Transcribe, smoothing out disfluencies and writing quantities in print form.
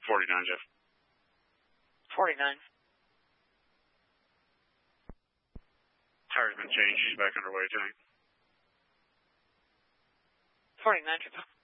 Jeff. 49. Tire's been changed. She's back underway, tank. 49, Triple.